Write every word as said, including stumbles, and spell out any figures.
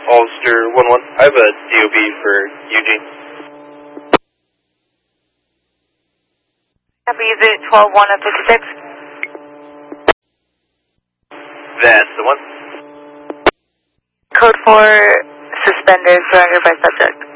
Ulster one one. I have a D O B for Eugene. Copy, unit twelve one of fifty-six. That's the one. Code four, suspended, surrounded by subject.